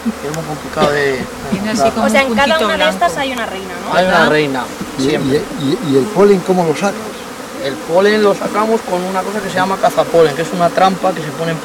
Es muy complicado de Tiene así encontrar. como O sea, en un cada puntito una de blanco. estas hay una reina, ¿no? Hay una reina, siempre. ¿Y el polen cómo lo sacas? El polen lo sacamos con una cosa que se llama cazapolen, que es una trampa que se pone en